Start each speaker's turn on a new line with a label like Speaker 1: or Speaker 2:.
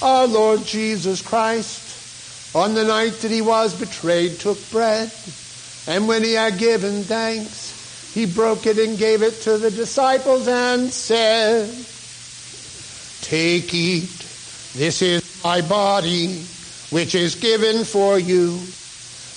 Speaker 1: Our Lord Jesus Christ, on the night that he was betrayed, took bread, and when he had given thanks, he broke it and gave it to the disciples and said, "Take, eat, this is my body, which is given for you.